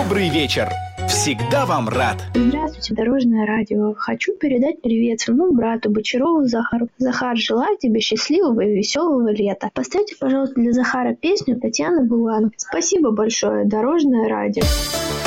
Добрый вечер. Всегда вам рад. Здравствуйте, Дорожное радио. Хочу передать привет своему брату Бочарову Захару. Захар, желаю тебе счастливого и веселого лета. Поставьте, пожалуйста, для Захара песню Татьяны Булановой. Спасибо большое, Дорожное радио.